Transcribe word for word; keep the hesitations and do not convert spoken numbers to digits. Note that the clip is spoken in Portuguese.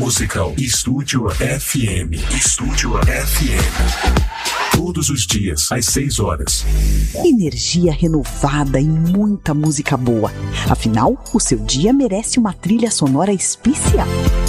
Musical Estúdio F M. Estúdio F M. Todos os dias, às seis horas. Energia renovada e muita música boa. Afinal, o seu dia merece uma trilha sonora especial.